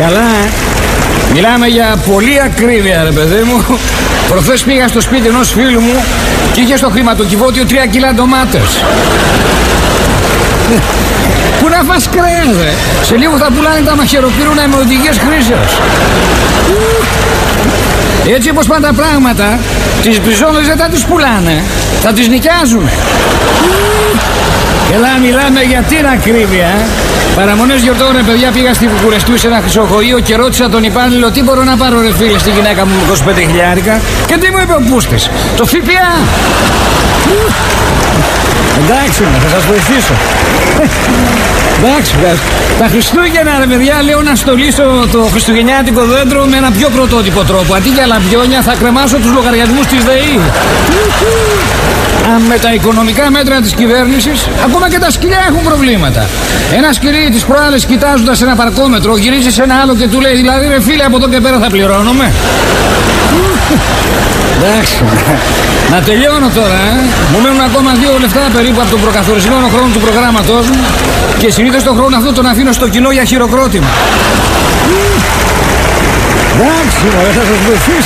Καλά, Μιλάμε για πολύ ακρίβεια, ρε παιδί μου. Προχθές πήγα στο σπίτι ενός φίλου μου και είχε στο χρηματοκιβώτιο 3 κιλά ντομάτες. Πού να φας κρέας, ρε. Σε λίγο θα πουλάνε τα μαχαιροπύρουνα με οδηγίες χρήσεως. Έτσι όπως πάνε τα πράγματα, τις μπριζόλες δεν θα τις πουλάνε, θα τις νοικιάζουν. Έλα, μιλάμε για την ακρίβεια. Παραμονές γιορτών, ρε παιδιά, πήγα στη Βουκουρεστού σε ένα χρυσοχοείο και ρώτησα τον υπάλληλο τι μπορώ να πάρω, ρε φίλε, στη γυναίκα μου 25 χιλιάρικα. Και τι μου είπε ο Πούστης? Το ΦΠΑ. Εντάξει, θα σας βοηθήσω. Εντάξει, τα Χριστούγεννα, ρε παιδιά, λέω να στολίσω το χριστουγεννιάτικο δέντρο με ένα πιο πρωτότυπο τρόπο. Αντί για λαμπιόνια θα κρεμάσω τους λογαριασμούς της ΔΕΗ. Με τα οικονομικά μέτρα της κυβέρνησης, ακόμα και τα σκυλιά έχουν προβλήματα. Ένα σκυλί τις προάλλες, κοιτάζοντας ένα παρκόμετρο, γυρίζει σε ένα άλλο και του λέει, δηλαδή, ρε φίλε, από εδώ και πέρα θα πληρώνουμε? Εντάξει, να τελειώνω τώρα, Μου μένουν ακόμα 2 λεπτά περίπου από τον προκαθορισμένο χρόνο του προγράμματός μου και συνήθως τον χρόνο αυτό τον αφήνω στο κοινό για χειροκρότημα. Εντάξει, θα σας βοηθήσω.